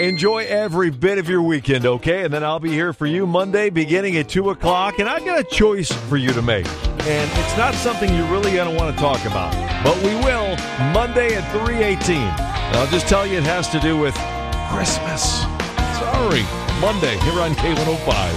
enjoy every bit of your weekend, okay? And then I'll be here for you Monday beginning at 2 o'clock, and I've got a choice for you to make. And it's not something you're really going to want to talk about, but we will Monday at 3:18. And I'll just tell you it has to do with Christmas. Sorry, Monday here on K105.